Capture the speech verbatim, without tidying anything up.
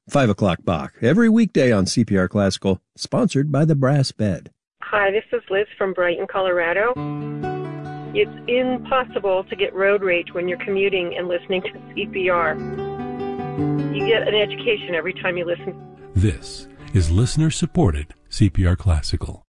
five o'clock Bach, every weekday on C P R Classical, sponsored by the Brass Bed. Hi, this is Liz from Brighton, Colorado. It's impossible to get road rage when you're commuting and listening to C P R. You get an education every time you listen. This is listener-supported C P R Classical.